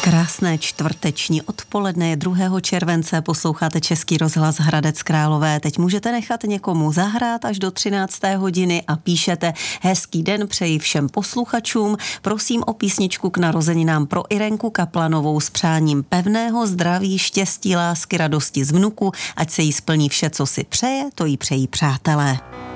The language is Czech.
Krásné čtvrteční odpoledne je 2. července, posloucháte Český rozhlas Hradec Králové. Teď můžete nechat někomu zahrát až do 13. hodiny a píšete: hezký den přeji všem posluchačům, prosím o písničku k narozeninám pro Irenku Kaplanovou s přáním pevného zdraví, štěstí, lásky, radosti z vnuku, ať se jí splní vše, co si přeje, to jí přejí přátelé.